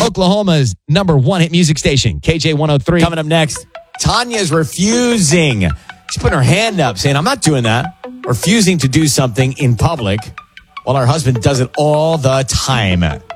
Oklahoma's number one hit music station, KJ 103. Coming up next, Tanya's refusing. She's putting her hand up saying, I'm not doing that. Refusing to do something in public while her husband does it all the time.